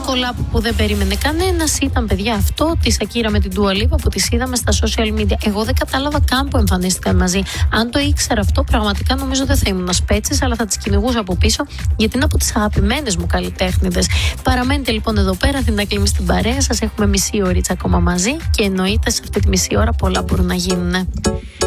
collab που δεν περίμενε κανένας ήταν, παιδιά, αυτό τη Σακύρα με την Dua Lipa που τις είδαμε στα social media. Εγώ δεν κατάλαβα καν που εμφανίστηκαν μαζί. Αν το ήξερα αυτό, πραγματικά νομίζω δεν θα ήμουν σπέτσις, αλλά θα τις κυνηγούσα από πίσω, γιατί είναι από τις αγαπημένες μου καλλιτέχνηδες. Παραμένετε λοιπόν εδώ πέρα, την Ακλήμη στην παρέα σας. Έχουμε μισή ωρίτσα ακόμα μαζί και εννοείται σε αυτή τη μισή ώρα πολλά μπορούν να γίνουν.